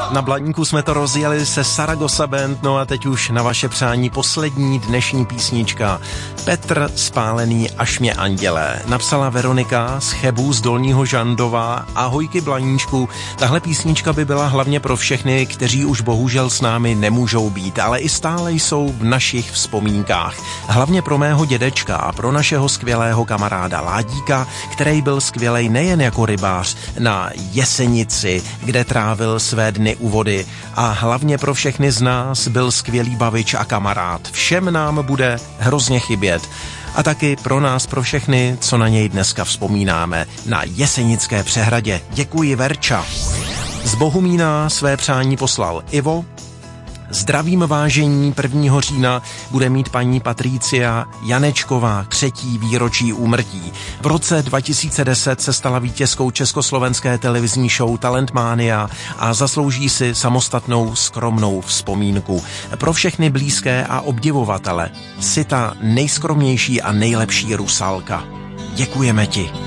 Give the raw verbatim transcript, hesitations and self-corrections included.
Na Blaníku jsme to rozjeli se Saragossa Band, no a teď už na vaše přání poslední dnešní písnička. Petr Spálený až mě andělé. Napsala Veronika z Chebu z Dolního Žandova. Ahojky Blaníčku. Tahle písnička by byla hlavně pro všechny, kteří už bohužel s námi nemůžou být, ale i stále jsou v našich vzpomínkách. Hlavně pro mého dědečka a pro našeho skvělého kamaráda Ládíka, který byl skvělej nejen jako rybář na Jesenici, kde trávil své dny u vody, a hlavně pro všechny z nás byl skvělý bavič a kamarád. Všem nám bude hrozně chybět. A taky pro nás, pro všechny, co na něj dneska vzpomínáme na Jesenické přehradě. Děkuji, Verča. Z Bohumína své přání poslal Ivo. Zdravím vážení, prvního října bude mít paní Patricia Janečková třetí výročí úmrtí. V roce dva tisíce deset se stala vítězkou československé televizní show Talentmania a zaslouží si samostatnou skromnou vzpomínku. Pro všechny blízké a obdivovatele si ta nejskromnější a nejlepší Rusalka. Děkujeme ti.